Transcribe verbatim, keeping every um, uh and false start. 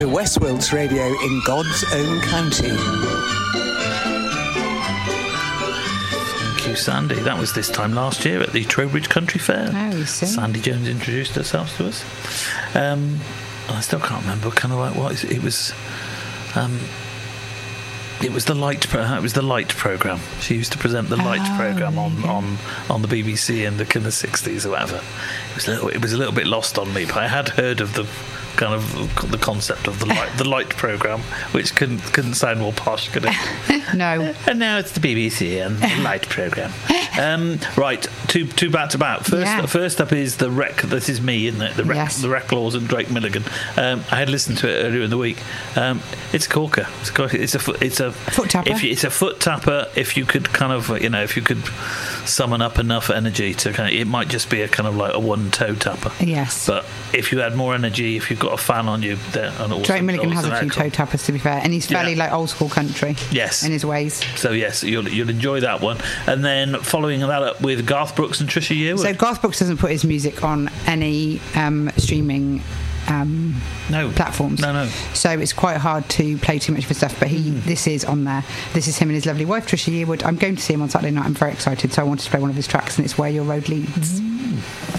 Westworld's Radio in God's own county. Thank you, Sandy. That was this time last year at the Trowbridge Country Fair. Oh, you see. Sandy Jones introduced herself to us. Um, I still can't remember kind of like what it was. Um, it was the light. Pro- it was the light program. She used to present the light oh, program on, yeah. on, on the B B C in the in the sixties or whatever. It was a little, it was a little bit lost on me, but I had heard of the kind of the concept of the light the light program, which couldn't couldn't sound more posh, could it? No. And now it's the B B C and the light program. Um, right, two two back to back. First, Yeah. first up is the Wreck. This is me, isn't it? The Wreck, Yes. the Recklaws and Drake Milligan. Um, I had listened to it earlier in the week. Um, it's a corker. It's a corker. It's a foot. It's a foot tapper. If you, it's a foot tapper. If you could kind of, you know, if you could summon up enough energy to kind of, it might just be a kind of like a one toe tapper. Yes. But if you had more energy, if you've got a fan on you, then and also, Drake Milligan has also a few an toe aircon. tappers, to be fair, and he's fairly Yeah. like old school country. Yes. In his ways. So yes, you'll you'll enjoy that one. And then following that up with Garth Brooks and Trisha Yearwood. So Garth Brooks doesn't put his music on any um, streaming um, no platforms. No, no. So it's quite hard to play too much of his stuff. But he, Mm. this is on there. This is him and his lovely wife Trisha Yearwood. I'm going to see him on Saturday night. I'm very excited. So I wanted to play one of his tracks, and it's Where Your Road Leads. Mm.